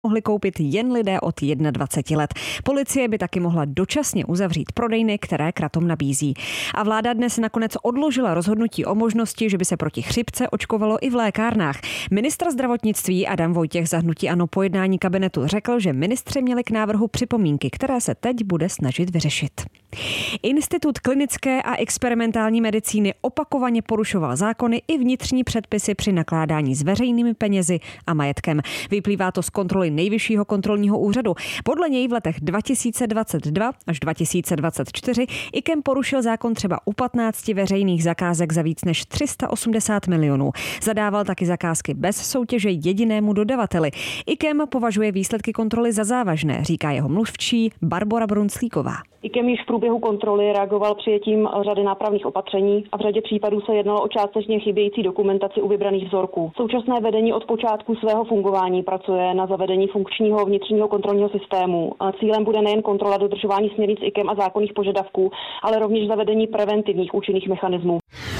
mohli koupit jen lidé od 21 let. Policie by taky mohla dočasně uzavřít prodejny, které kratom nabízí. A vláda dnes nakonec odložila rozhodnutí o možnosti, že by se proti chřipce očkovalo i v lékárnách. Ministr zdravotnictví Adam Vojtěch za hnutí ANO po jednání kabinetu řekl, že ministři měli k návrhu připomínky, které se teď bude snažit vyřešit. Institut klinické a experimentální medicíny opakovaně porušoval zákony i vnitřní předpisy při nakládání s veřejnými penězi a majetkem. Vyplývá to z kontroly Nejvyššího kontrolního úřadu. Podle něj v letech 2022 až 2024 IKEM porušil zákon třeba u 15 veřejných zakázek za víc než 380 milionů. Zadával taky zakázky bez soutěže jedinému dodavateli. IKEM považuje výsledky kontroly za závažné, říká jeho mluvčí Barbora Brunclíková. IKEM již v průběhu kontroly reagoval přijetím řady nápravných opatření a v řadě případů se jednalo o částečně chybějící dokumentaci u vybraných vzorků. Současné vedení od počátku svého fungování pracuje na zavedení funkčního vnitřního kontrolního systému. Cílem bude nejen kontrola dodržování směrnic IKEM a zákonných požadavků, ale rovněž zavedení preventivních účinných mechanismů.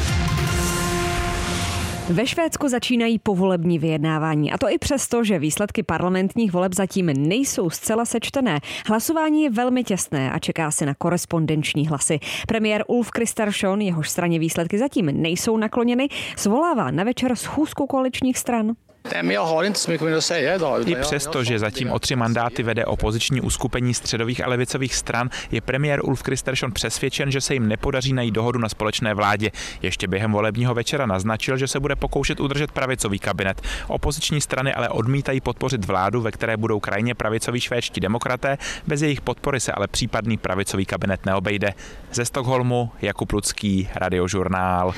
Ve Švédsku začínají povolební vyjednávání, a to i přesto, že výsledky parlamentních voleb zatím nejsou zcela sečtené. Hlasování je velmi těsné a čeká se na korespondenční hlasy. Premiér Ulf Kristersson, jehož straně výsledky zatím nejsou nakloněny, svolává na večer schůzku koaličních stran. I přesto, že zatím o 3 mandáty vede opoziční uskupení středových a levicových stran, je premiér Ulf Kristersson přesvědčen, že se jim nepodaří najít dohodu na společné vládě. Ještě během volebního večera naznačil, že se bude pokoušet udržet pravicový kabinet. Opoziční strany ale odmítají podpořit vládu, ve které budou krajně pravicoví švédští demokraté. Bez jejich podpory se ale případný pravicový kabinet neobejde. Ze Stockholmu Jakub Lucký, Radiožurnál.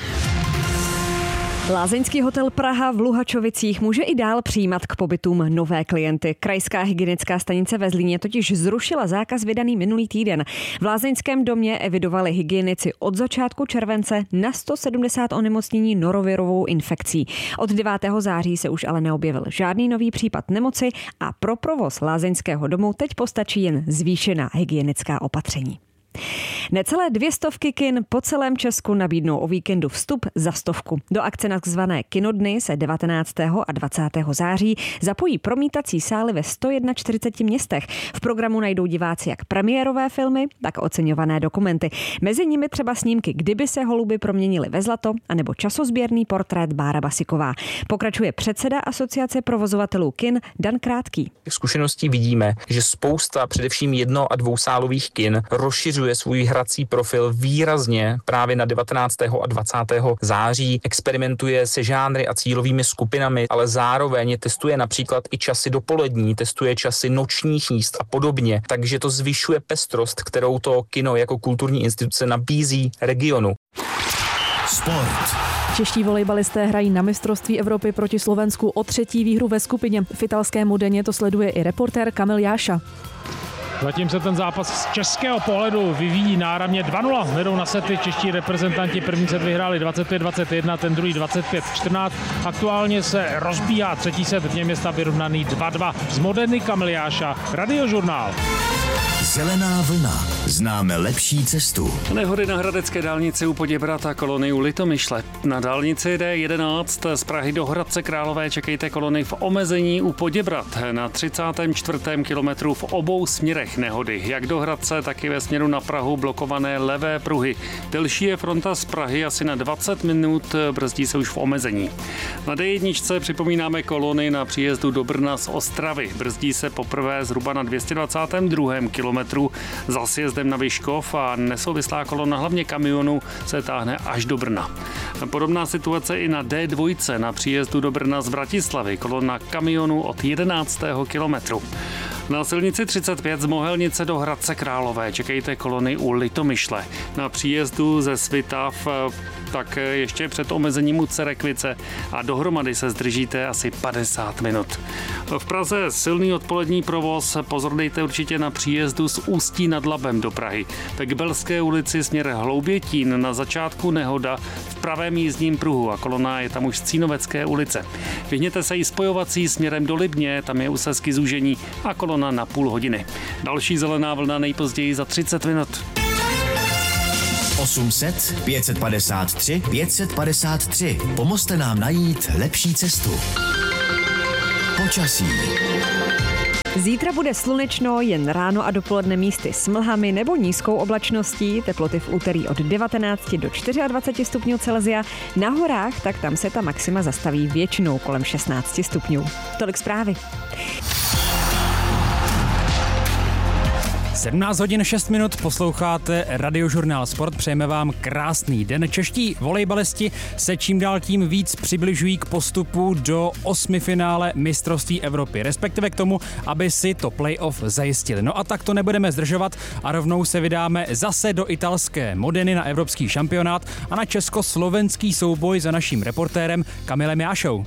Lázeňský hotel Praha v Luhačovicích může i dál přijímat k pobytům nové klienty. Krajská hygienická stanice ve Zlíně totiž zrušila zákaz vydaný minulý týden. V lázeňském domě evidovali hygienici od začátku července na 170 onemocnění norovirovou infekcí. Od 9. září se už ale neobjevil žádný nový případ nemoci a pro provoz lázeňského domu teď postačí jen zvýšená hygienická opatření. Necelé 200 kin po celém Česku nabídnou o víkendu vstup za 100. Do akce nazvané Kinodny se 19. a 20. září zapojí promítací sály ve 141 městech. V programu najdou diváci jak premiérové filmy, tak oceňované dokumenty. Mezi nimi třeba snímky Kdyby se holuby proměnily ve zlato, anebo časozběrný portrét Bára Basiková. Pokračuje předseda Asociace provozovatelů kin Dan Krátký. Zkušeností vidíme, že spousta především 1- a 2sálových kin rozšiřuje svůj hrací profil výrazně právě na 19. a 20. září, experimentuje se žánry a cílovými skupinami, ale zároveň testuje například i časy dopolední, testuje časy nočních jízd a podobně, takže to zvyšuje pestrost, kterou to kino jako kulturní instituce nabízí regionu. Sport. Čeští volejbalisté hrají na mistrovství Evropy proti Slovensku o 3. výhru ve skupině. V italském Modeně to sleduje i reportér Kamil Jáša. Zatím se ten zápas z českého pohledu vyvíjí náramně 2-0. Hnedou na sety čeští reprezentanti první set vyhráli 25-21, ten druhý 25-14. Aktuálně se rozbíhá třetí set, v něm je stav vyrovnaný 2-2. Z Modeny Kamil Jáša, Radiožurnál. Zelená vlna. Známe lepší cestu. Nehody na hradecké dálnici u Poděbrad kolony u Litomyšle. Na dálnici D11 z Prahy do Hradce Králové čekejte kolony v omezení u Poděbrad. Na 34. kilometru v obou směrech nehody. Jak do Hradce, tak i ve směru na Prahu blokované levé pruhy. Delší je fronta z Prahy asi na 20 minut, brzdí se už v omezení. Na D1 připomínáme kolony na příjezdu do Brna z Ostravy. Brzdí se poprvé zhruba na 222. kilometru za sjezdem na Vyškov a nesouvislá kolona hlavně kamionů se táhne až do Brna. Podobná situace i na D2 na příjezdu do Brna z Bratislavy. Kolona kamionů od 11. kilometru. Na silnici 35 z Mohelnice do Hradce Králové čekejte kolony u Litomyšle. Na příjezdu ze Svitav tak ještě před omezením u Cerekvice a dohromady se zdržíte asi 50 minut. V Praze silný odpolední provoz, pozor dejte určitě na příjezdu z Ústí nad Labem do Prahy. K Belské ulici směr Hloubětín na začátku nehoda v pravém jízdním pruhu a kolona je tam už z Cínovecké ulice. Vyhněte se i spojovací směrem do Libně, tam je úseky zúžení a kolona na půl hodiny. Další zelená vlna nejpozději za 30 minut. 800 553 553. Pomozte nám najít lepší cestu. Počasí. Zítra bude slunečno, jen ráno a dopoledne místy s mlhami nebo nízkou oblačností, teploty v úterý od 19 do 24 stupňů Celsia. Na horách, tak tam se ta maxima zastaví většinou kolem 16 stupňů. Tolik zprávy. 17 hodin 6 minut, posloucháte Radiožurnál Sport, přejeme vám krásný den. Čeští volejbalisti se čím dál tím víc přibližují k postupu do 8. finále mistrovství Evropy, respektive k tomu, aby si to playoff zajistili. No a tak to nebudeme zdržovat a rovnou se vydáme zase do italské Modeny na evropský šampionát a na československý souboj za naším reportérem Kamilem Jášou.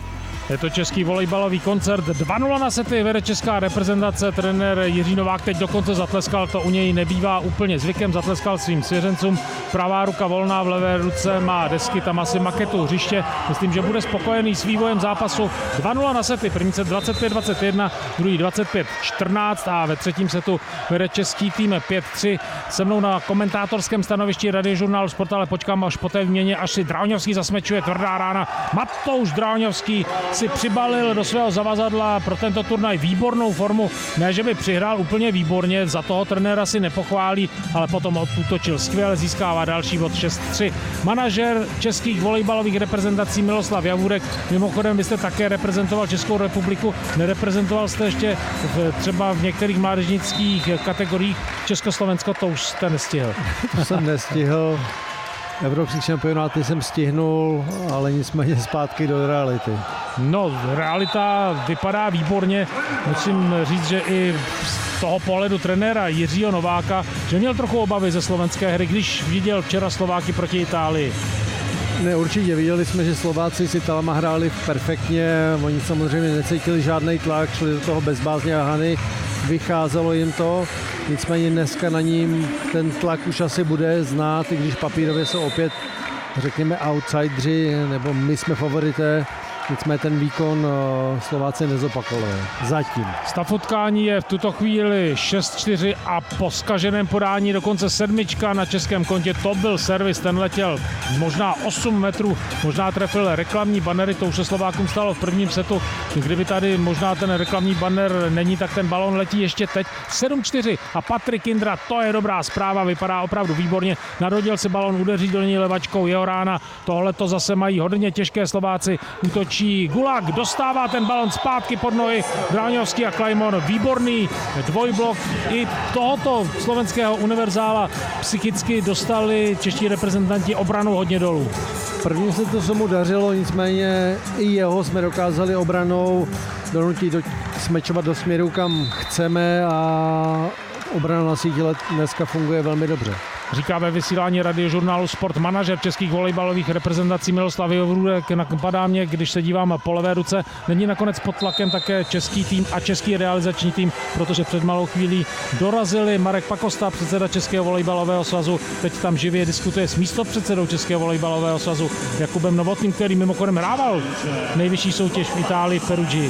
Je to český volejbalový koncert. 2-0 na sety vede česká reprezentace. Trenér Jiří Novák teď dokonce zatleskal, to u něj nebývá úplně zvykem, zatleskal svým svěřencům. Pravá ruka volná, v levé ruce má desky, tam asi maketu hřiště. Myslím, že bude spokojený s vývojem zápasu. 2-0 na sety, první set 25-21, druhý 25-14 a ve třetím setu vede český tým 5-3. Se mnou na komentátorském stanovišti Radiožurnálu Sport, ale počkám až po té výměně, až si Dráňovský zasmečuje, tvrdá rána. Matouš Dráňovský si přibalil do svého zavazadla pro tento turnaj výbornou formu. Ne, že by přihrál úplně výborně, za toho trenéra si nepochválí, ale potom odútočil skvěle, získává další bod 6-3. Manažer českých volejbalových reprezentací Miloslav Javůrek, mimochodem vy jste také reprezentoval Českou republiku, nereprezentoval jste ještě třeba v některých mládežnických kategoriích Československo, to už jste nestihl. To jsem nestihl. Evropský šampionáty jsem stihnul, ale nicméně zpátky do reality. No, realita vypadá výborně. Musím říct, že i z toho pohledu trenéra Jiřího Nováka, že měl trochu obavy ze slovenské hry, když viděl včera Slováky proti Itálii. Ne, určitě viděli jsme, že Slováci s Italama hráli perfektně, oni samozřejmě necítili žádný tlak, šli do toho bezbázně a hany, vycházelo jim to, nicméně dneska na ním ten tlak už asi bude znát, i když papírově jsou opět, řekněme, outsideri, nebo my jsme favorité. Nicméně ten výkon Slováci nezopakovali. Zatím. Stav utkání je v tuto chvíli 6-4 a po zkaženém podání dokonce 7 na českém kontě. To byl servis, ten letěl možná 8 metrů, možná trefil reklamní banery, to už se Slovákům stalo v prvním setu. Kdyby tady možná ten reklamní banner není, tak ten balon letí ještě teď. 7-4 a Patrik Indra, to je dobrá zpráva, vypadá opravdu výborně. Nadhodil si balon, udeří do něj levačkou jeho rána. Tohle to zase mají hodně těžké Slováci. Útočí Gulag, dostává ten balon zpátky pod nohy. Dráňovský a Klajmon, výborný dvojblok. I tohoto slovenského univerzála psychicky dostali čeští reprezentanti obranu hodně dolů. První se to mu dařilo, nicméně i jeho jsme dokázali obranou donutit smečovat do směru, kam chceme a obrana na síti dneska funguje velmi dobře. Říká ve vysílání Radiožurnálu Sport manažer českých volejbalových reprezentací Miloslav Javůrek. Napadá mě, když se dívám po levé ruce, není nakonec pod tlakem také český tým a český realizační tým, protože před malou chvílí dorazili Marek Pakosta, předseda Českého volejbalového svazu. Teď tam živě diskutuje s místopředsedou Českého volejbalového svazu Jakubem Novotným, který mimochodem hrával nejvyšší soutěž v Itálii v Perugii.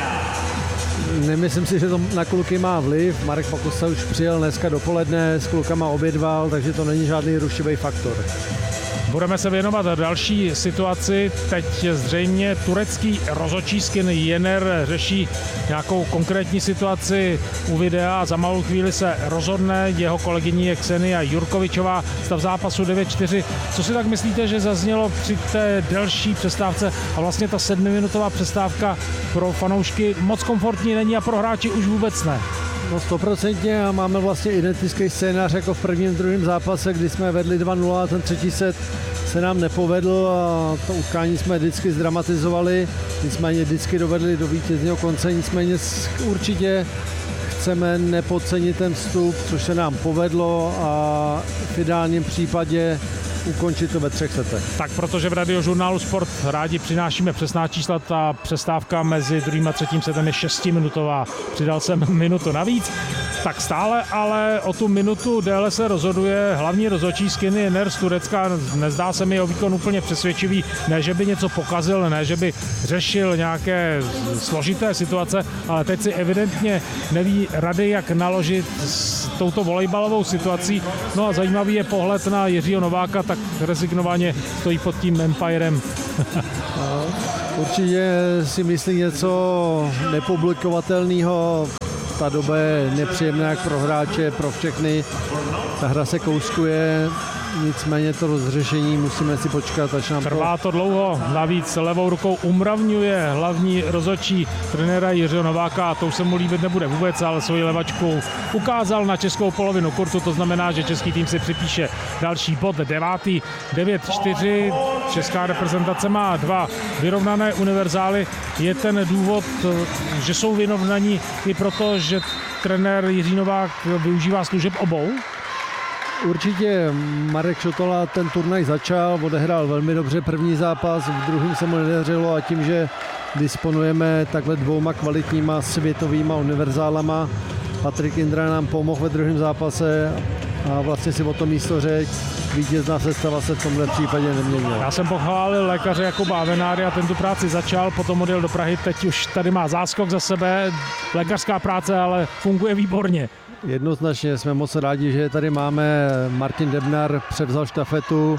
Nemyslím si, že to na kluky má vliv. Marek Pakosta už přijel dneska dopoledne, s klukama obědval, takže to není žádný rušivý faktor. Budeme se věnovat další situaci. Teď zřejmě turecký rozhodčí Skin Yener řeší nějakou konkrétní situaci u videa a za malou chvíli se rozhodne. Jeho kolegyní je Ksenia Jurkovičová, stav zápasu 9-4. Co si tak myslíte, že zaznělo při té delší přestávce a vlastně ta 7minutová přestávka pro fanoušky moc komfortní není a pro hráči už vůbec ne? No 100% a máme vlastně identický scénář jako v prvním, druhém zápase, kdy jsme vedli 2-0 a ten třetí set se nám nepovedl a to utkání jsme vždycky zdramatizovali, nicméně vždycky dovedli do vítězného konce, nicméně určitě chceme nepodcenit ten vstup, což se nám povedlo a v ideálním případě ukončit to ve 3 setech. Tak protože v Radiožurnálu Sport rádi přinášíme přesná čísla, ta přestávka mezi druhým a třetím setem je 6minutová. Přidal jsem minutu navíc. Tak stále, ale o tu minutu déle se rozhoduje hlavní rozhodčí Skin Yener z Turecka. Nezdá se mi jeho výkon úplně přesvědčivý. Ne, že by něco pokazil, ne, že by řešil nějaké složité situace, ale teď si evidentně neví rady, jak naložit s touto volejbalovou situací. No a zajímavý je pohled na Jiřího Nováka, tak rezignovaně stojí pod tím empirem. Určitě si myslí něco nepublikovatelného. Ta doba je nepříjemná jak pro hráče, pro všechny. Ta hra se kouskuje, nicméně to rozřešení musíme si počkat, až nám trvá to dlouho, navíc levou rukou umravňuje hlavní rozhodčí trenéra Jiřího Nováka a to už se mu líbit nebude vůbec, ale svoji levačkou ukázal na českou polovinu kurtu, to znamená, že český tým si připíše další bod, 9. 9-4. Česká reprezentace má 2 vyrovnané univerzály. Je ten důvod, že jsou vyrovnaní i proto, že trenér Jiří Novák využívá služeb obou? Určitě Marek Šotola ten turnaj začal, odehrál velmi dobře první zápas, v druhém se mu nedařilo a tím, že disponujeme takhle 2 kvalitníma světovýma univerzálama, Patrik Indra nám pomohl ve druhém zápase a vlastně si o to místo řekl. Vítězná sestava se v tomhle případě neměnila. Já jsem pochválil lékaře Jakuba Avenáry a ten tu práci začal, potom odjel do Prahy, teď už tady má záskok za sebe, lékařská práce, ale funguje výborně. Jednoznačně jsme moc rádi, že tady máme. Martin Debnar převzal štafetu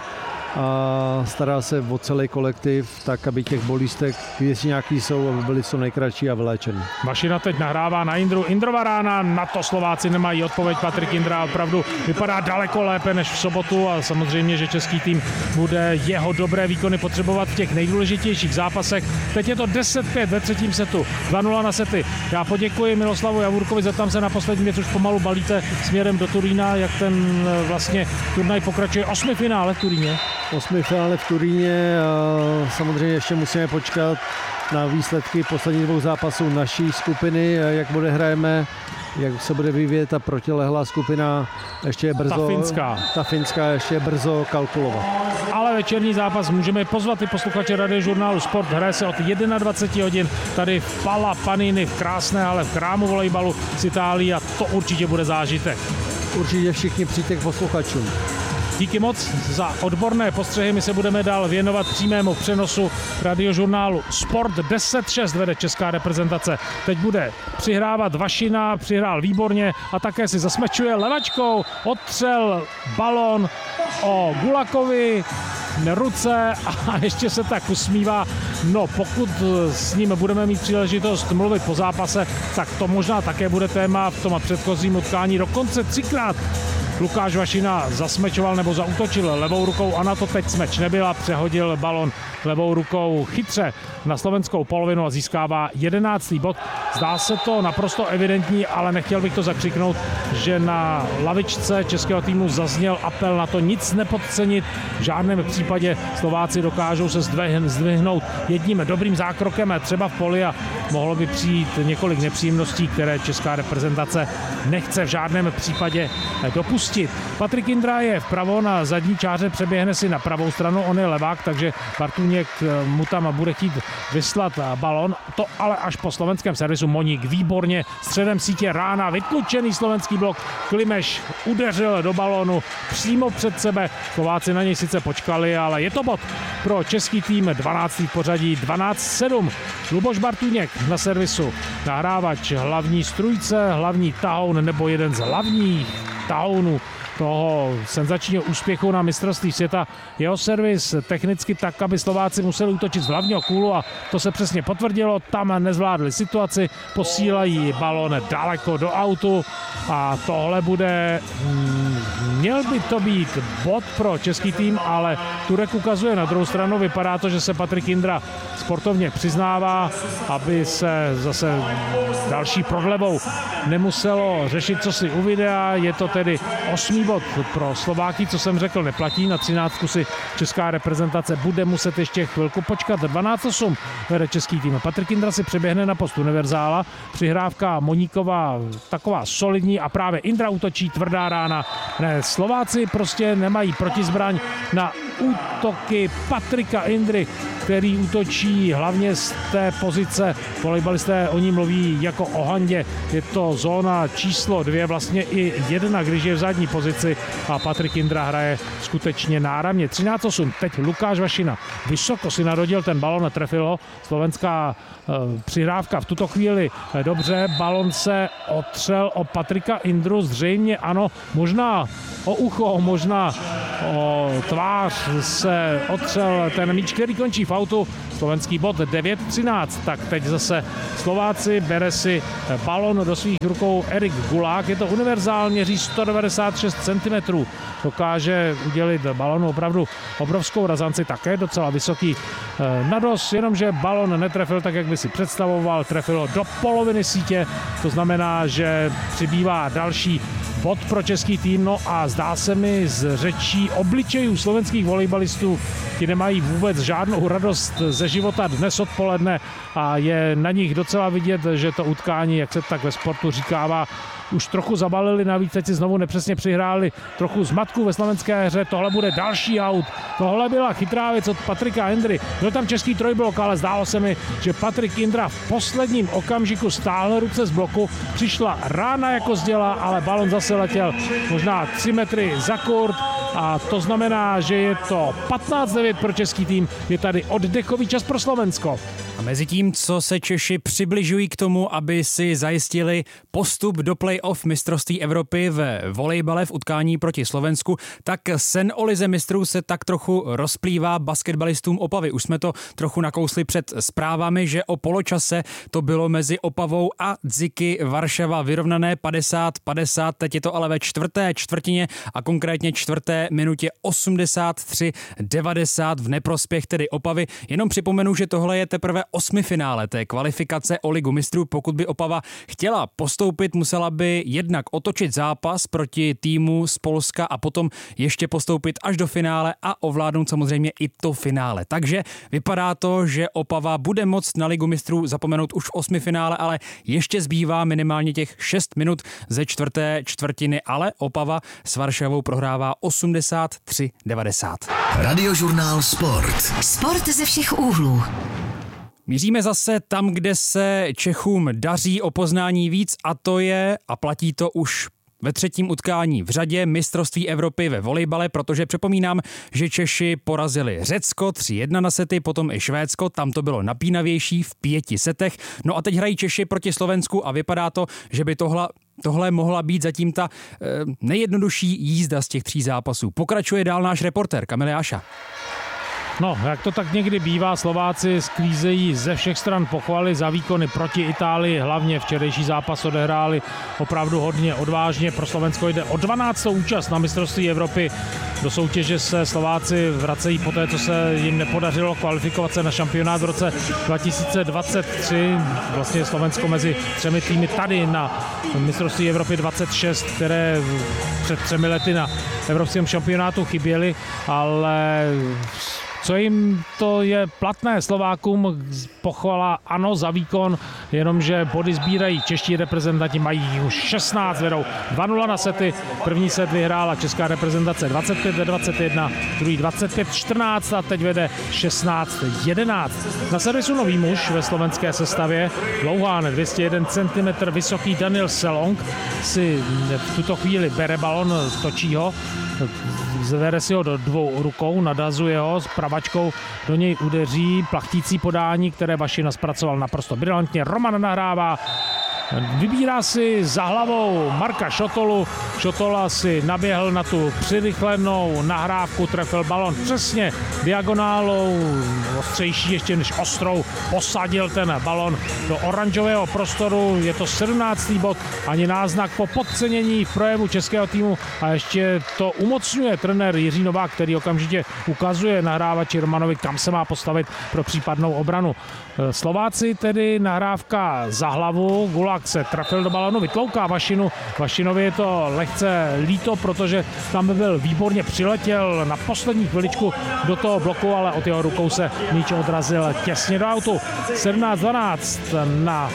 a stará se o celý kolektiv, tak aby těch bolístek, jestli nějaký jsou, aby byly co nejkratší a vyléčený. Vašina teď nahrává na Indru. Indrova rána, na to Slováci nemají odpověď. Patrik Indra opravdu vypadá daleko lépe než v sobotu a samozřejmě, že český tým bude jeho dobré výkony potřebovat v těch nejdůležitějších zápasech. Teď je to 10-5 ve třetím setu, 2-0 na sety. Já poděkuji Miloslavu Javůrkovi, zeptám se na poslední věc, už pomalu balíte směrem do Turína, jak ten vlastně turnaj pokračuje. 8. finále v Turíně. 8. finále v Turíně a samozřejmě ještě musíme počkat na výsledky posledních 2 zápasů naší skupiny, jak odehrajeme, jak se bude vyvíjet ta protilehlá skupina, ještě je brzo. Ta finská ještě je brzo kalkulovat. Ale večerní zápas můžeme pozvat i posluchače Radiožurnálu Sport. Hraje se od 21 hodin tady v Pala Panini v krásné hale v Chrámu volejbalu z Itálie a to určitě bude zážitek. Určitě všichni přijďte k posluchačům. Díky moc za odborné postřehy. My se budeme dál věnovat přímému přenosu Radiožurnálu Sport. 10-6 vede česká reprezentace. Teď bude přihrávat Vašina, přihrál výborně a také si zasmečuje levačkou. Odtřel balón o Gulakovi ruce a ještě se tak usmívá. No, pokud s ním budeme mít příležitost mluvit po zápase, tak to možná také bude téma v tom předchozím utkání. Dokonce 3krát Lukáš Vašina zasmečoval nebo zaútočil levou rukou a na to teď smeč nebyla, přehodil balon levou rukou chytře na slovenskou polovinu a získává 11. bod. Zdá se to naprosto evidentní, ale nechtěl bych to zakřiknout, že na lavičce českého týmu zazněl apel na to nic nepodcenit. V žádném případě Slováci dokážou se zdvihnout jedním dobrým zákrokem třeba v poli a mohlo by přijít několik nepříjemností, které česká reprezentace nechce v žádném případě dopustit. Patrik Indra je vpravo na zadní čáře, přeběhne si na pravou stranu, on je levák, takže Bartůněk mu tam bude chtít vyslat balon, to ale až po slovenském servisu. Moník výborně středem sítě rána, vytlučený slovenský blok, Klimeš udeřil do balónu přímo před sebe, Slováci na něj sice počkali, ale je to bod pro český tým, 12. v pořadí, 12-7. Luboš Bartůněk na servisu, nahrávač hlavní strujce, hlavní tahoun nebo jeden z hlavních tahounů toho senzačního úspěchu na mistrovství světa. Jeho servis technicky tak, aby Slováci museli útočit z hlavního kůlu a to se přesně potvrdilo. Tam nezvládli situaci, posílají balón daleko do autu a tohle bude... Měl by to být bod pro český tým, ale Turek ukazuje na druhou stranu. Vypadá to, že se Patrik Indra sportovně přiznává, aby se zase další prodlevou nemuselo řešit, co si u videa. Je to tedy 8. bod pro Slováky, co jsem řekl, neplatí. Na 13 si česká reprezentace bude muset ještě chvilku počkat. 12-8 vede český tým. Patrik Indra si přeběhne na post univerzála. Přihrávka Moníková taková solidní a právě Indra útočí, tvrdá rána. Ne, Slováci prostě nemají protizbraň na útoky Patrika Indry, který útočí hlavně z té pozice. Volejbalisté o ní mluví jako o handě. Je to zóna číslo 2, vlastně i 1, když je v zadní pozici a Patrik Indra hraje skutečně náramně. 13-8. Teď Lukáš Vašina. Vysoko si narodil ten balon, trefil ho. Slovenská přihrávka v tuto chvíli dobře. Balon se otřel o Patrika Indru. Zřejmě ano, možná o ucho, možná o tvář se otřel ten míč, který končí v autu. Slovenský bod 9-13. Tak teď zase Slováci, bere si balon do svých rukou Erik Gulák. Je to univerzál, měří 196 cm. Dokáže udělit balonu opravdu obrovskou razanci, také docela vysoký nados, jenomže balon netrefil tak, jak by si představoval, trefil ho do poloviny sítě, to znamená, že přibývá další bod pro český tým. No a zdá se mi z řečí obličejů slovenských volejbalistů, ti nemají vůbec žádnou radost ze života dnes odpoledne a je na nich docela vidět, že to utkání, jak se tak ve sportu říkává, už trochu zabalili, navíc teď si znovu nepřesně přihráli trochu zmatku ve slovenské hře. Tohle bude další aut. Tohle byla chytrá věc od Patrika Indry. Byl tam český trojblok, ale zdálo se mi, že Patrik Indra v posledním okamžiku stáhl ruce z bloku. Přišla rána jako z děla, ale balon zase letěl možná 3 metry za kurt a to znamená, že je to 15-9 pro český tým. Je tady oddechový čas pro Slovensko. A mezi tím, co se Češi přibližují k tomu, aby si zajistili postup do play-off mistrovství Evropy ve volejbale v utkání proti Slovensku, tak sen o lize mistrů se tak trochu rozplývá basketbalistům Opavy. Už jsme to trochu nakousli před zprávami, že o poločase to bylo mezi Opavou a Dziky Varšava vyrovnané 50-50. Teď je to ale ve čtvrté čtvrtině a konkrétně čtvrté minutě 83-90 v neprospěch tedy Opavy. Jenom připomenu, že tohle je teprve osmifinále té kvalifikace o ligu mistrů. Pokud by Opava chtěla postoupit, musela by jednak otočit zápas proti týmu z Polska a potom ještě postoupit až do finále a ovládnout samozřejmě i to finále. Takže vypadá to, že Opava bude moct na ligu mistrů zapomenout už v osmifinále, ale ještě zbývá minimálně těch 6 minut ze čtvrté čtvrtiny, ale Opava s Varšavou prohrává 83-90. Radiožurnál Sport. Sport ze všech úhlů. Míříme zase tam, kde se Čechům daří o poznání víc a to je, a platí to už ve třetím utkání v řadě mistrovství Evropy ve volejbale, protože připomínám, že Češi porazili Řecko 3-1 na sety, potom i Švédsko, tam to bylo napínavější v 5 setech. No a teď hrají Češi proti Slovensku a vypadá to, že by tohle mohla být zatím ta nejjednodušší jízda z těch 3 zápasů. Pokračuje dál náš reportér Kamil Jáša. No, jak to tak někdy bývá, Slováci sklízejí ze všech stran pochvaly za výkony proti Itálii, hlavně včerejší zápas odehráli opravdu hodně odvážně. Pro Slovensko jde o 12. účast na mistrovství Evropy. Do soutěže se Slováci vracejí po té, co se jim nepodařilo kvalifikovat se na šampionát v roce 2023. Vlastně Slovensko mezi 3 týmy tady na mistrovství Evropy 26, které před 3 lety na evropském šampionátu chyběly, ale co jim to je platné Slovákům, pochvala ano za výkon, jenomže body sbírají čeští reprezentanti, mají už 16, vedou 2-0 na sety. První set vyhrála česká reprezentace 25-21, druhý 25-14 a teď vede 16-11. Na servisu nový muž ve slovenské sestavě, dlouhán 201 cm vysoký Daniel Selong si v tuto chvíli bere balon, točí ho, zvere si ho do 2 rukou, nadazuje ho, s pravačkou do něj udeří, plachtící podání, které Vašina zpracoval naprosto brilantně. Roman nahrává, vybírá si za hlavou Marka Šotolu. Šotola si naběhl na tu přirychlenou nahrávku, trefil balon přesně diagonálou, ostřejší ještě než ostrou, posadil ten balon do oranžového prostoru. Je to 17. bod, ani náznak po podcenění v projevu českého týmu a ještě to umocňuje trenér Jiří Novák, který okamžitě ukazuje nahrávači Romanovi, kam se má postavit pro případnou obranu. Slováci tedy nahrávka za hlavu, Gulák se trefil do balonu, vytlouká Vašinu. Vašinovi je to lehce líto, protože tam byl výborně, přiletěl na poslední chviličku do toho bloku, ale od jeho rukou se míč odrazil těsně do autu. 17-12 na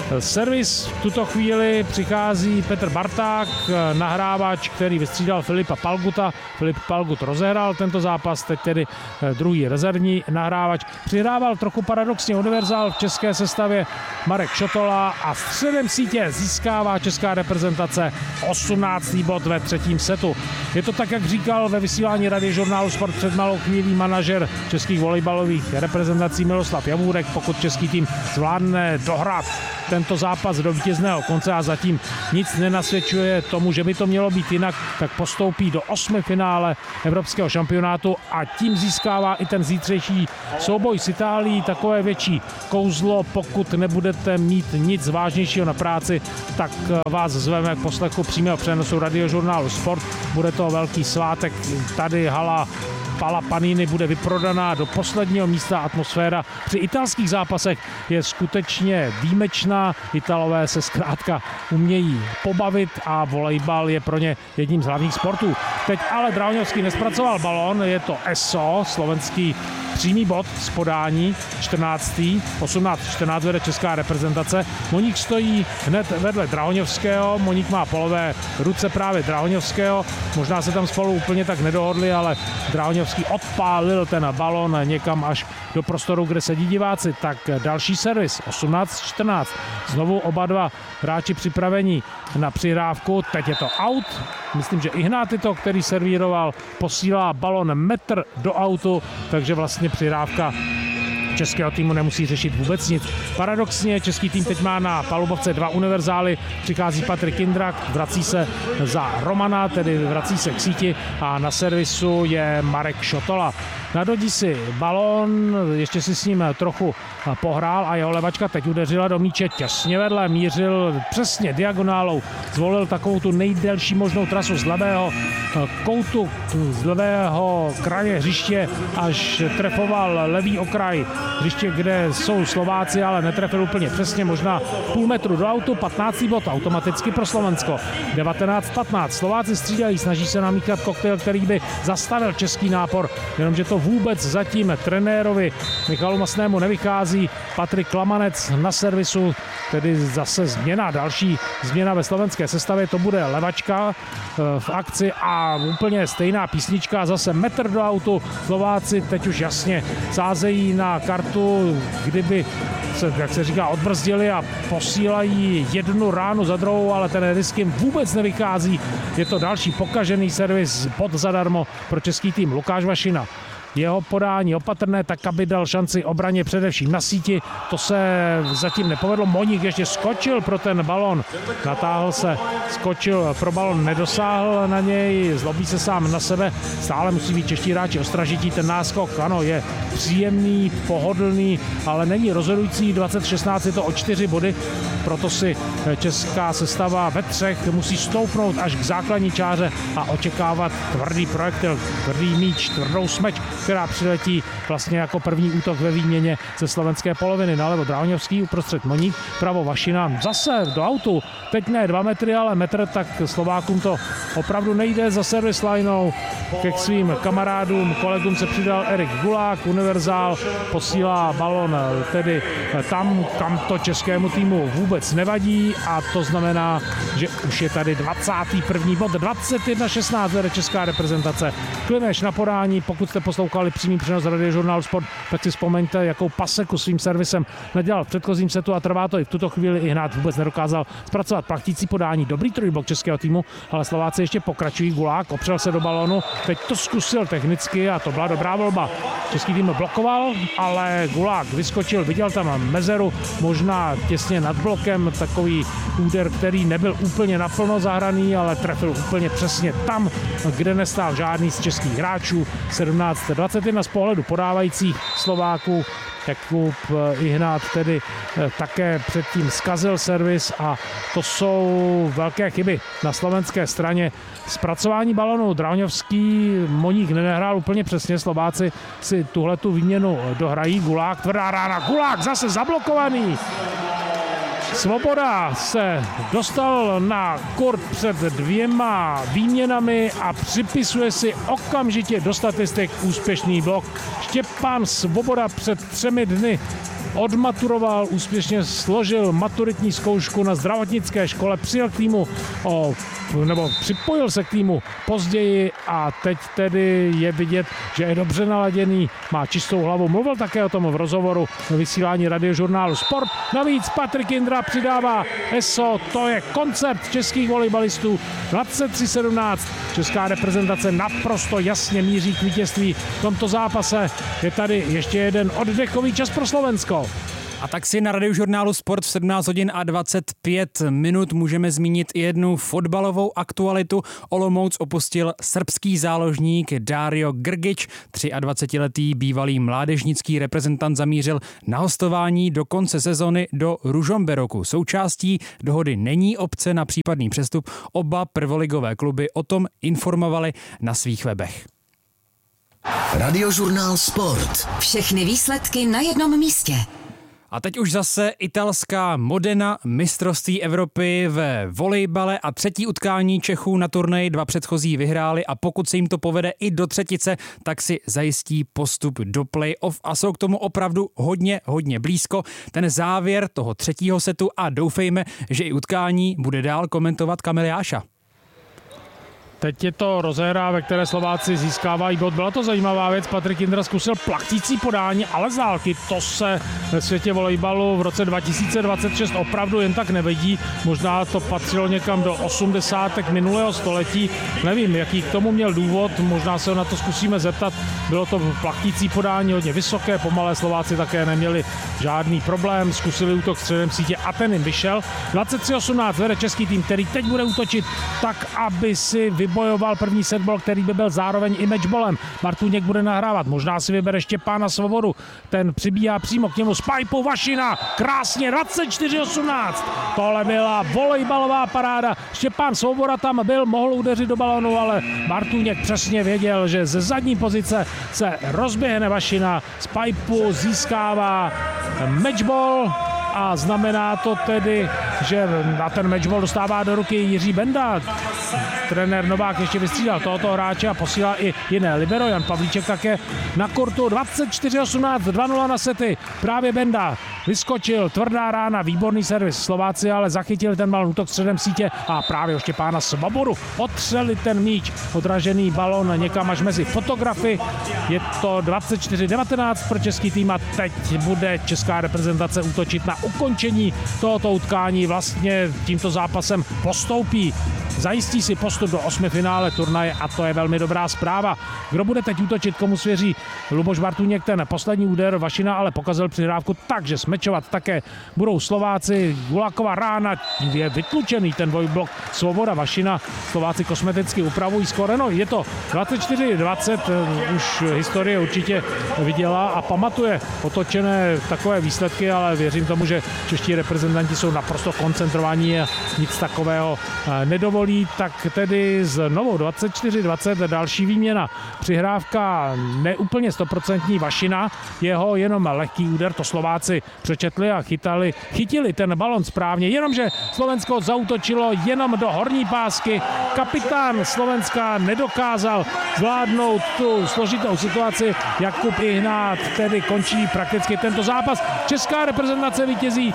Servis v tuto chvíli přichází Petr Barták, nahrávač, který vystřídal Filipa Palguta. Filip Palgut rozehrál tento zápas, teď tedy druhý rezervní nahrávač. Přihrával trochu paradoxně univerzál v české sestavě Marek Šotola a středem sítě získává česká reprezentace 18. bod ve třetím setu. Je to tak, jak říkal ve vysílání Radiožurnálu Sport před malou chvílí manažer českých volejbalových reprezentací Miloslav Javůrek. Pokud český tým zvládne dohrát tento zápas do vítězného konce a zatím nic nenasvědčuje tomu, že by to mělo být jinak, tak postoupí do 8. finále evropského šampionátu a tím získává i ten zítřejší souboj s Itálií takové větší kouzlo. Pokud nebudete mít nic vážnějšího na práci, tak vás zveme k poslechu přímého přenosu Radiožurnálu Sport. Bude to velký svátek, tady hala Pala Panini bude vyprodaná do posledního místa. Atmosféra při italských zápasech je skutečně výjimečná. Italové se zkrátka umějí pobavit a volejbal je pro ně jedním z hlavních sportů. Teď ale Drahoňovský nespracoval balón, je to ESO, slovenský přímý bod z podání, 14. 18-14 vede česká reprezentace. Moník stojí hned vedle Drahoňovského, Moník má polové ruce právě Drahoňovského, možná se tam spolu úplně tak nedohodli, ale Drahoňovský odpálil ten balón někam až do prostoru, kde sedí diváci. Tak další servis, 18-14. Znovu oba dva hráči připravení na přihrávku, teď je to out. Myslím, že Ignátyto, který servíroval, posílá balon metr do autu, takže vlastně přihrávka českého týmu nemusí řešit vůbec nic. Paradoxně český tým teď má na palubovce 2 univerzály, přichází Patrik Indrak, vrací se za Romana, tedy vrací se k síti a na servisu je Marek Šotola. Nadhodí si balón, ještě si s ním trochu pohrál a jeho levačka teď udeřila do míče těsně vedle, mířil přesně diagonálou, zvolil takovou tu nejdelší možnou trasu z levého koutu, z levého kraje hřiště, až trefoval levý okraj hřiště, kde jsou Slováci, ale netrefil úplně přesně, možná půl metru do autu, 15. bod automaticky pro Slovensko. 19-15. Slováci střídají, snaží se namíchat koktejl, který by zastavil český nápor, jenomže to vůbec zatím trenérovi Michalu Masnému nevychází. Patrik Klamanec na servisu, tedy zase změna, další změna ve slovenské sestavě, to bude levačka v akci a úplně stejná písnička, zase metr do autu. Slováci teď už jasně sázejí na kartu, kdyby se, jak se říká, odbrzdili a posílají jednu ránu za druhou, ale ten risk jim vůbec nevychází. Je to další pokažený servis, bod zadarmo pro český tým. Lukáš Vašina. Jeho podání opatrné, tak aby dal šanci obraně především na síti. To se zatím nepovedlo. Moník ještě skočil pro ten balon. Natáhl se, skočil pro balon, nedosáhl na něj, zlobí se sám na sebe. Stále musí být čeští hráči ostražití. Ten náskok, ano, je příjemný, pohodlný, ale není rozhodující. 2016 je to o 4 body, proto si česká sestava ve 3 musí stoupnout až k základní čáře a očekávat tvrdý projektil, tvrdý míč, tvrdou smeč, která přiletí vlastně jako první útok ve výměně ze slovenské poloviny. Nalevo Drahoňovský, uprostřed Moník, pravo Vašina, zase do autu. Teď ne 2 metry, ale metr, tak Slovákům to opravdu nejde. Za service lineou ke svým kamarádům, kolegům se přidal Erik Gulák, univerzál, posílá balon tedy tam, kam to českému týmu vůbec nevadí, a to znamená, že už je tady 21. bod, 21-16 vede česká reprezentace. Klimeš na podání, pokud jste poslouchali přímý přenos Radiožurnálu Sport, tak si vzpomeňte, jakou paseku svým servisem nadělal v předchozím setu a trvá to i v tuto chvíli. Ignát vůbec nedokázal zpracovat plachtící podání. Dobrý trojblok českého týmu, ale Slováci ještě pokračují. Gulák opřel se do balónu, teď to zkusil technicky a to byla dobrá volba. Český tým blokoval, ale Gulák vyskočil, viděl tam mezeru, možná těsně nad blokem, takový úder, který nebyl úplně naplno zahraný, ale trefil úplně přesně tam, kde nestál žádný z českých hráčů. 17-21 z pohledu podávajících Slováků. Jakub Ihnát tedy také předtím zkazil servis a to jsou velké chyby na slovenské straně. Zpracování balonu Drahoňovský, Moník nehrál úplně přesně, Slováci si tuhletu výměnu dohrají. Gulák, tvrdá rána, Gulák zase zablokovaný. Svoboda se dostal na kort před 2 výměnami a připisuje si okamžitě do statistik úspěšný blok. Štěpán Svoboda před 3 dny odmaturoval, úspěšně složil maturitní zkoušku na zdravotnické škole, přijel k týmu připojil se k týmu později a teď tedy je vidět, že je dobře naladěný, má čistou hlavu. Mluvil také o tom v rozhovoru ve vysílání Radiožurnálu Sport. Navíc Patrik Jindra přidává ESO, to je koncept českých volejbalistů. 23-17. Česká reprezentace naprosto jasně míří k vítězství v tomto zápase. Je tady ještě jeden oddechový čas pro Slovensko. A tak si na Radiožurnálu Sport v 17 hodin a 25 minut můžeme zmínit i jednu fotbalovou aktualitu. Olomouc opustil srbský záložník Dario Grgić. 23letý bývalý mládežnický reprezentant zamířil na hostování do konce sezony do Ružomberoku. Součástí dohody není opce na případný přestup. Oba prvoligové kluby o tom informovali na svých webech. Radiožurnál Sport. Všechny výsledky na jednom místě. A teď už zase italská Modena, mistrovství Evropy ve volejbale a třetí utkání Čechů na turnaji, 2 předchozí vyhráli a pokud se jim to povede i do třetice, tak si zajistí postup do play-off a jsou k tomu opravdu hodně blízko. Ten závěr toho třetího setu a doufejme, že i utkání bude dál komentovat Kamil Jáša. Teď je to rozehra, ve které Slováci získávají bod. Byla to zajímavá věc, Patrik Jindra zkusil plachtící podání, ale z dálky. To se ve světě volejbalu v roce 2026 opravdu jen tak nevedí. Možná to patřilo někam do 80. minulého století. Nevím, jaký k tomu měl důvod, možná se na to zkusíme zeptat. Bylo to plachtící podání hodně vysoké, pomalé. Slováci také neměli žádný problém, zkusili útok středem sítě a ten jim vyšel. 23-18 vede český tým, který teď bude útočit tak, aby si vybojoval první setball, který by byl zároveň i matchballem. Bartůněk bude nahrávat, možná si vybere Štěpána Svobodu, ten přibíhá přímo k němu s pajpou Vašina, krásně 24-18. Tohle byla volejbalová paráda. Štěpán Svoboda tam byl, mohl udeřit do balonu, ale Bartůněk přesně věděl, že ze zadní pozice se rozběhne Vašina, z pajpu získává matchball a znamená to tedy, že na ten matchball dostává do ruky Jiří Benda. Trenér Novák ještě vystřídal tohoto hráče a posílá i jiné libero. Jan Pavlíček také na kurtu. 24-18, 2-0 na sety. Právě Benda vyskočil, tvrdá rána, výborný servis. Slováci ale zachytili ten balon, útok středem sítě a právě ještě Štěpána Svobodu otřeli ten míč. Odražený balon někam až mezi fotografy. Je to 24-19 pro český tým a teď bude česká reprezentace útočit na ukončení tohoto utkání. Vlastně tímto zápasem postoupí. Zajistí si postup do 8. finále turnaje a to je velmi dobrá zpráva. Kdo bude teď útočit, komu svěří Luboš Bartůněk, ten poslední úder Vašina ale pokazil přihrávku, takže smečovat také budou Slováci. Guláková rána, je vytlučený ten dvojblok Svoboda Vašina. Slováci kosmeticky upravují skóre. No, je to 24-20, už historie určitě viděla a pamatuje otočené takové výsledky, ale věřím tomu, že čeští reprezentanti jsou naprosto koncentrovaní a nic takového nedovolí. Tak tedy znovu 24-20 další výměna. Přihrávka neúplně 100% Vašina, jeho jenom lehký úder, to Slováci přečetli a chytili ten balon správně, jenomže Slovensko zaútočilo jenom do horní pásky. Kapitán Slovenska nedokázal zvládnout tu složitou situaci. Jakub Ihnát tedy končí prakticky tento zápas. Česká reprezentace vítězí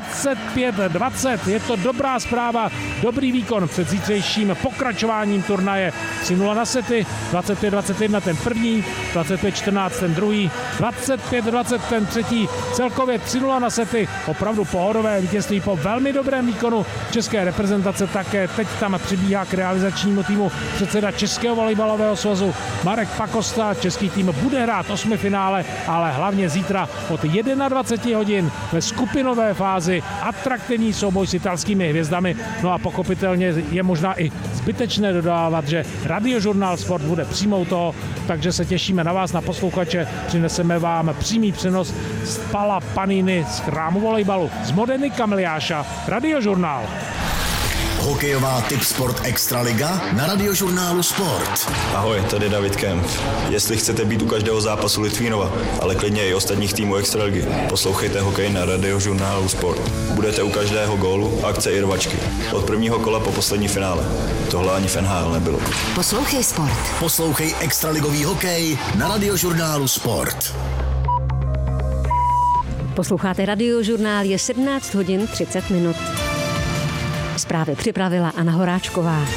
25-20. Je to dobrá zpráva, dobrý výkon před zítřejším pokračováním turnaje. 3-0 na sety, 25-21 ten první, 25-14 ten druhý, 25-20 ten třetí, celkově 3-0 na sety. Opravdu pohodové vítězství po velmi dobrém výkonu české reprezentace. Také teď tam přibíhá k realizačnímu týmu předseda Českého volejbalového svazu Marek Pakosta. Český tým bude hrát 8. finále, ale hlavně zítra od 21 hodin ve skupinové fázi atraktivní souboj s italskými hvězdami. No a pochopitelně je možná i zbytečné dodávat, že Radiožurnál Sport bude přímou toho, takže se těšíme na vás, na posluchače. Přineseme vám přímý přenos z Pala Paniny z chrámu volejbalu. Z Modeny Kamil Jáša, Radiožurnál. Hokejová Tipsport Extraliga na Radiožurnálu Sport. Ahoj, tady David Kemp. Jestli chcete být u každého zápasu Litvínova, ale klidně i ostatních týmů Extraligy, poslouchejte hokej na Radiožurnálu Sport. Budete u každého gólu, akce i rvačky. Od prvního kola po poslední finále. Tohle ani v NHL nebylo. Poslouchej Sport. Poslouchej extraligový hokej na Radiožurnálu Sport. Posloucháte Radiožurnál, je 17 hodin 30 minut. Zprávy připravila Anna Horáčková.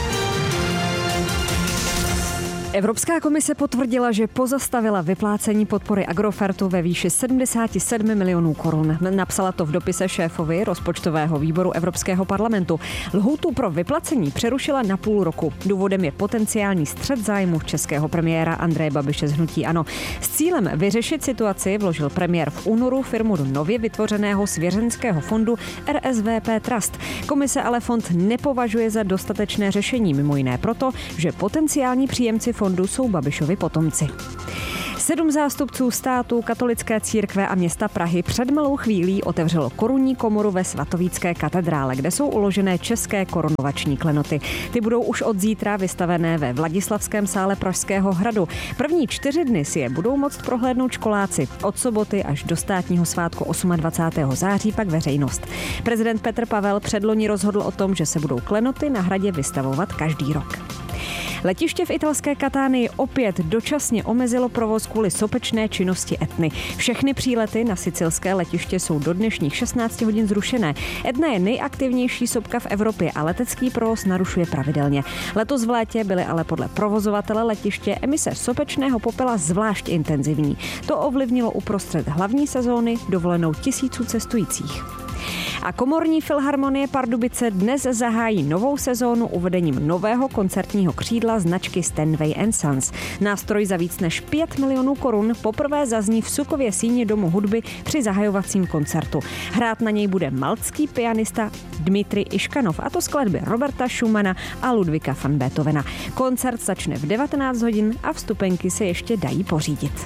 Evropská komise potvrdila, že pozastavila vyplácení podpory Agrofertu ve výši 77 milionů korun. Napsala to v dopise šéfovi rozpočtového výboru Evropského parlamentu. Lhůtu pro vyplacení přerušila na půl roku. Důvodem je potenciální střet zájmu českého premiéra Andreje Babiše z hnutí ANO. S cílem vyřešit situaci vložil premiér v únoru firmu do nově vytvořeného svěřenského fondu RSVP Trust. Komise ale fond nepovažuje za dostatečné řešení, mimo jiné proto, že potenciální příjemci fondu jsou Babišovi potomci. 7 zástupců států, katolické církve a města Prahy před malou chvílí otevřelo korunní komoru ve Svatovícké katedrále, kde jsou uložené české korunovační klenoty. Ty budou už od zítra vystavené ve Vladislavském sále Pražského hradu. První 4 dny si je budou moct prohlédnout školáci. Od soboty až do státního svátku 28. září pak veřejnost. Prezident Petr Pavel předloni rozhodl o tom, že se budou klenoty na hradě vystavovat každý rok. Letiště v italské Katánii opět dočasně omezilo provoz kvůli sopečné činnosti Etny. Všechny přílety na sicilské letiště jsou do dnešních 16 hodin zrušené. Etna je nejaktivnější sopka v Evropě a letecký provoz narušuje pravidelně. Letos v létě byly ale podle provozovatele letiště emise sopečného popela zvlášť intenzivní. To ovlivnilo uprostřed hlavní sezóny dovolenou tisíců cestujících. A komorní filharmonie Pardubice dnes zahájí novou sezónu uvedením nového koncertního křídla značky Steinway & Sons. Nástroj za víc než 5 milionů korun poprvé zazní v Sukově síni Domu hudby při zahajovacím koncertu. Hrát na něj bude maltský pianista Dmitrij Iškanov, a to skladby Roberta Schumana a Ludvíka van Beethovena. Koncert začne v 19 hodin a vstupenky se ještě dají pořídit.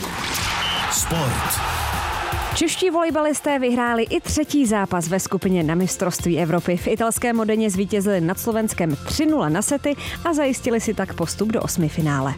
Sport. Čeští volejbalisté vyhráli i 3. zápas ve skupině na mistrovství Evropy. V italském Modeně zvítězili nad Slovenskem 3-0 na sety a zajistili si tak postup do 8. finále.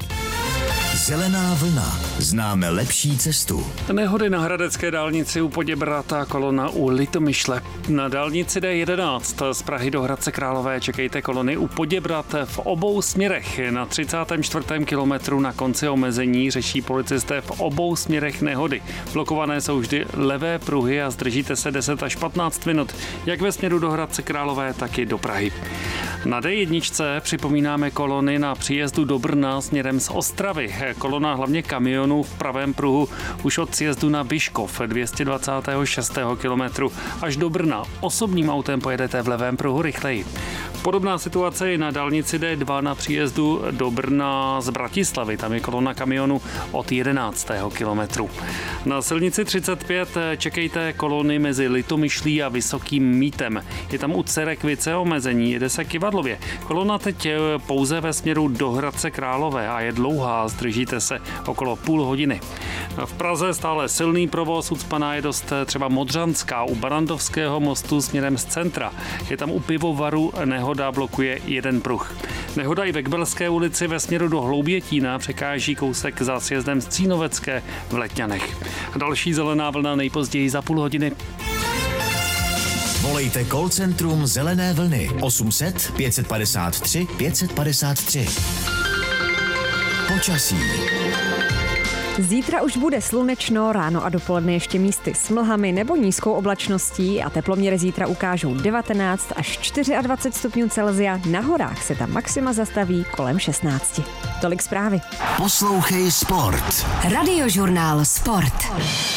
Zelená vlna. Známe lepší cestu. Nehody na hradecké dálnici u Poděbrad, kolona u Litomyšle. Na dálnici D11 z Prahy do Hradce Králové čekejte kolony u Poděbrad v obou směrech. Na 34. kilometru na konci omezení řeší policisté v obou směrech nehody. Blokované jsou vždy levé pruhy a zdržíte se 10 až 15 minut, jak ve směru do Hradce Králové, tak i do Prahy. Na D1 připomínáme kolony na příjezdu do Brna směrem z Ostravy. Kolona hlavně kamionů v pravém pruhu už od sjezdu na Vyškov 226. kilometru až do Brna. Osobním autem pojedete v levém pruhu rychleji. Podobná situace je na dálnici D2 na příjezdu do Brna z Bratislavy. Tam je kolona kamionů od 11. kilometru. Na silnici 35 čekejte kolony mezi Litomyšlí a Vysokým Mítem. Je tam u Cerekvice omezení, jede se Kivadlově. Kolona teď pouze ve směru do Hradce Králové a je dlouhá, zdržíte se okolo půl hodiny. V Praze stále silný provoz, ucpaná je dost třeba Modřanská u Barandovského mostu směrem z centra. Je tam u Pivovaru nehoda, blokuje jeden pruh. Nehoda i ve Kbelské ulici ve směru do Hloubětína překáží kousek za sjezdem z Cínovecké v Letňanech. Další zelená vlna nejpozději za půl hodiny. Volejte call centrum Zelené vlny 800 553 553. Počasí. Zítra už bude slunečno, ráno a dopoledne ještě místy s mlhami nebo nízkou oblačností a teploměry zítra ukážou 19 až 24 stupňů Celsia. Na horách se tam maxima zastaví kolem 16. Tolik zprávy. Poslouchej sport. Radiožurnál Sport.